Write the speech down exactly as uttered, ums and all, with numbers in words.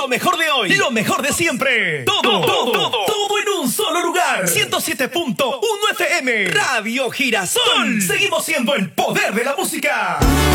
Lo mejor de hoy, lo mejor de siempre. Todo, todo, todo, todo, todo en un solo lugar. ciento siete punto uno F M. Radio Girasol. Seguimos siendo el poder de la música.